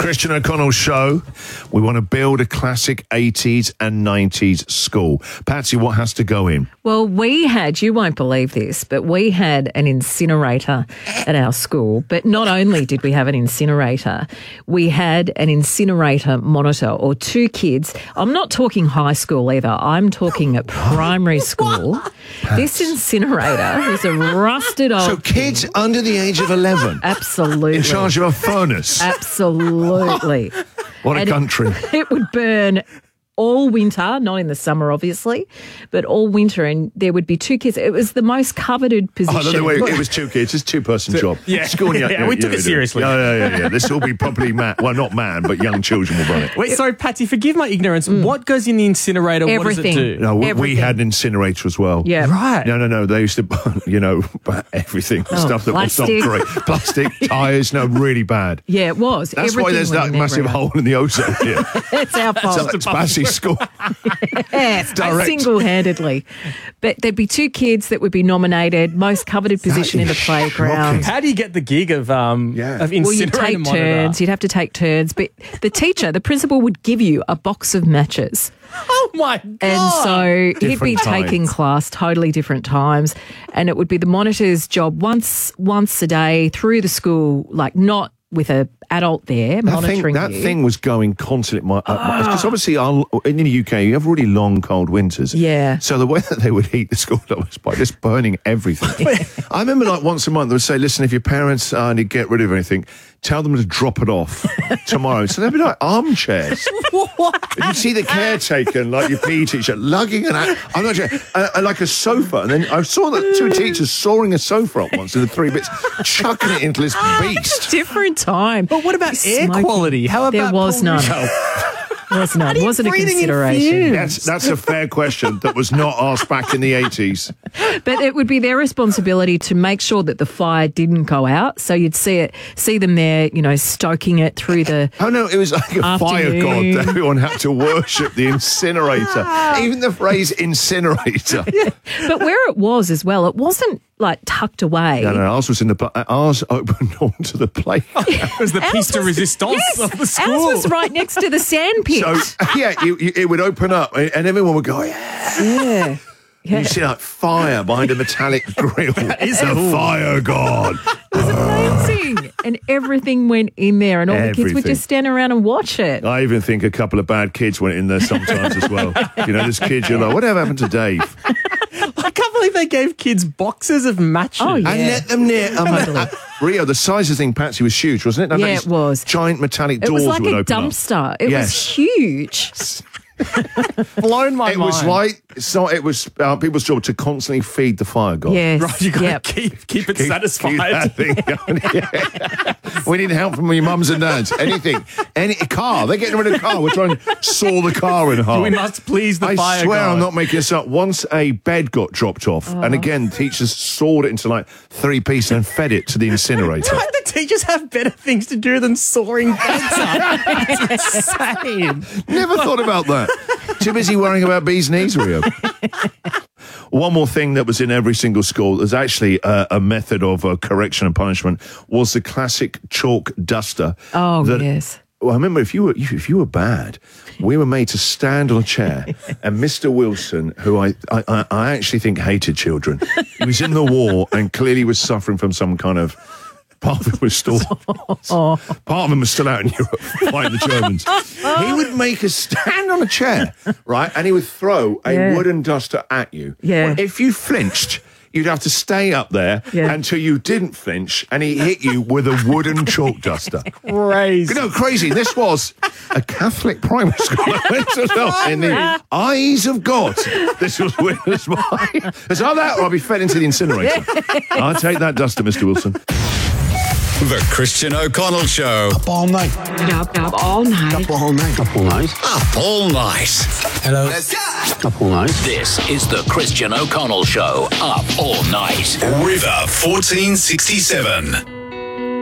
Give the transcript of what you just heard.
Christian O'Connell Show. We want to build a classic 80s and 90s school. Patsy, what has to go in? Well, we had, you won't believe this, but we had an incinerator at our school. But not only did we have an incinerator, we had an incinerator monitor or two kids. I'm not talking high school either. I'm talking at primary school. This incinerator was a rusted old... So kids under the age of 11? Absolutely. In charge of a furnace? Absolutely. What a country. It would burn all winter, not in the summer, obviously, but all winter, and there would be two kids. It was the most coveted position. Oh, no, wait, it was two kids. It's a two-person job. Yeah, School, we took it seriously. Yeah. This will be probably well, not man, but young children will run it. Wait, sorry, Patsy, forgive my ignorance. What goes in the incinerator? Everything. What does it do? No, we Everything. had an incinerator as well. Yeah. Right. No. They used to burn, everything. Stuff that was not plastic. great. Plastic, tyres, really bad. Yeah, it was. That's Everything why there's went that in massive everywhere. hole in the ozone here. It's our fault. It's Passy's school. Yes, Direct. single-handedly. But there'd be two kids that would be nominated, most coveted position in the is playground. shocking. How do you get the gig of incinerator Well, you'd take monitor? turns. You'd have to take turns. But the principal would give you a box of matches. Oh, my God. And so he'd be Different times. taking class totally different times. And it would be the monitor's job once a day through the school, like not with an adult there monitoring That you. thing was going constantly. Because obviously in the UK, you have really long, cold winters. Yeah. So the way that they would heat the school up was by just burning everything. I remember once a month they would say, listen, if your parents need to get rid of anything, tell them to drop it off tomorrow. So they'd be like armchairs. And you'd see the caretaker, like your PE teacher, lugging like a sofa. And then I saw the two teachers sawing a sofa up once in the 3 bits, chucking it into this beast. Different time. But what about air Smoking. quality? How about There was none. pollution? Was none. Wasn't a breathing in consideration. fumes? That's a fair question that was not asked back in the 80s. But it would be their responsibility to make sure that the fire didn't go out. So you'd see them there, stoking it through the... Oh, no, it was like a fire god Afternoon. that everyone had to worship the incinerator. Even the phrase incinerator. But where it was as well, it wasn't like tucked away. No, ours was ours opened onto the playground. It was the piece de resistance Yes, of the ours school. was right next to the sand pit. So, it would open up and everyone would go, yeah. Yeah. You see like fire behind a metallic grill. It's a fire god. It was amazing. And everything went in there and all the kids would Everything. just stand around and watch it. I even think a couple of bad kids went in there sometimes as well. This kid, you're like, whatever happened to Dave? I can't believe they gave kids boxes of matches. Oh, yeah. And let them near. Rio, the size of the thing, Patsy, was huge, wasn't it? Yeah, it was. Giant metallic It doors was like would a open up. dumpster. It Yes. was huge. Blown my It mind. was like it was people's job to constantly feed the fire god. Yes. Right, you got to Yep. keep it Keep satisfied. that thing going. Yeah. We need help from your mums and dads. Anything. Any car. They're getting rid of the car. We're trying to saw the car in half. We must please the I fire swear god. I'm not making this up. Once a bed got dropped off, and again, teachers sawed it into like 3 pieces and fed it to the incinerator. The teachers have better things to do than sawing beds up. It's insane. Never thought about that. Too busy worrying about bees' knees, Rio. One more thing that was in every single school, there's actually a method of correction and punishment, was the classic chalk duster. Oh, yes. Well, I remember if you were bad, we were made to stand on a chair, and Mr. Wilson, who I actually think hated children, he was in the war and clearly was suffering from some kind of. Part of him was still out in Europe fighting the Germans. He would make us stand on a chair, right, and he would throw a wooden duster at you. Yeah. If you flinched, you'd have to stay up there until you didn't flinch, and he hit you with a wooden chalk duster. Crazy. Crazy. This was a Catholic primary school. I went to in the eyes of God. This was weird as mine. It's either that or I'll be fed into the incinerator. I'll take that duster, Mr. Wilson. The Christian O'Connell Show. Up all night. Up all night. Up all night. Up all night. Up all night. Hello. Up all night. This is the Christian O'Connell Show. Up all night. River 1467.